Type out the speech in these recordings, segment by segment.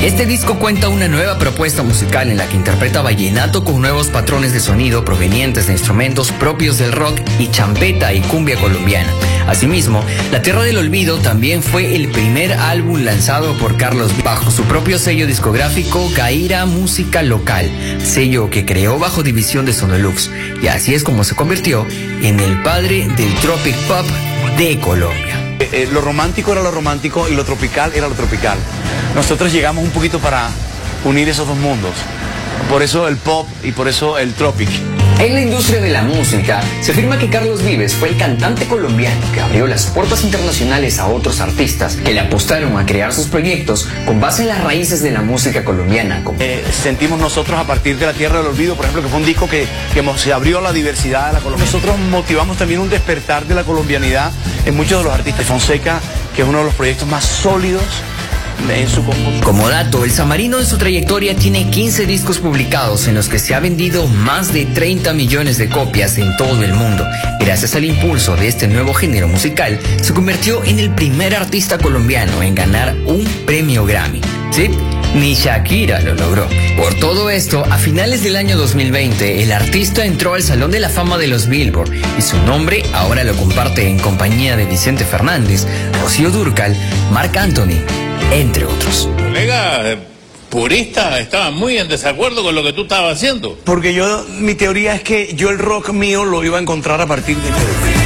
Este disco cuenta una nueva propuesta musical en la que interpreta vallenato con nuevos patrones de sonido provenientes de instrumentos propios del rock y champeta y cumbia colombiana. Asimismo, La Tierra del Olvido también fue el primer álbum lanzado por Carlos bajo su propio sello discográfico Gaira Música Local, sello que creó bajo división de Sonolux, y así es como se convirtió en el padre del Tropic Pop de Colombia. Lo romántico era lo romántico y lo tropical era lo tropical. Nosotros llegamos un poquito para unir esos dos mundos. Por eso el pop y por eso el tropic. En la industria de la música, se afirma que Carlos Vives fue el cantante colombiano que abrió las puertas internacionales a otros artistas que le apostaron a crear sus proyectos con base en las raíces de la música colombiana. Sentimos nosotros a partir de La Tierra del Olvido, por ejemplo, que fue un disco que se abrió a la diversidad de la Colombia. Nosotros motivamos también un despertar de la colombianidad en muchos de los artistas. Fonseca, que es uno de los proyectos más sólidos en su composición. Como dato, el Samarino en su trayectoria tiene 15 discos publicados en los que se ha vendido más de 30 millones de copias en todo el mundo. Gracias al impulso de este nuevo género musical, se convirtió en el primer artista colombiano en ganar un premio Grammy. ¿Sí? Ni Shakira lo logró. Por todo esto, a finales del año 2020, el artista entró al Salón de la Fama de los Billboard y su nombre ahora lo comparte en compañía de Vicente Fernández, Rocío Dúrcal, Marc Anthony, entre otros. Colega purista, estaba muy en desacuerdo con lo que tú estabas haciendo. Porque mi teoría es que yo el rock mío lo iba a encontrar a partir de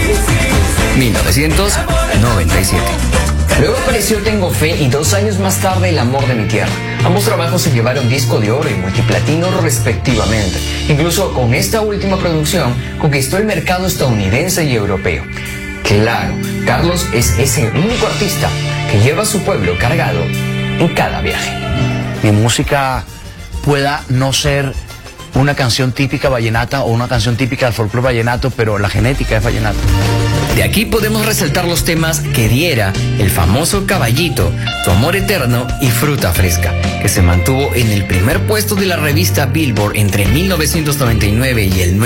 1997. Luego apareció Tengo Fe y 2 años más tarde El Amor de mi Tierra. Ambos trabajos se llevaron disco de oro y multiplatino respectivamente. Incluso con esta última producción conquistó el mercado estadounidense y europeo. Claro, Carlos es ese único artista que lleva a su pueblo cargado en cada viaje. Mi música pueda no ser una canción típica vallenata o una canción típica del folclore vallenato, pero la genética es vallenata. De aquí podemos resaltar los temas Que Diera, el famoso Caballito, Tu Amor Eterno y Fruta Fresca, que se mantuvo en el primer puesto de la revista Billboard entre 1999 y el 9.